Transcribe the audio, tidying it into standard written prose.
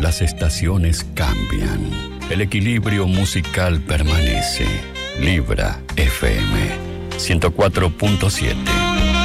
las estaciones cambian, el equilibrio musical permanece. Libra FM 104.7.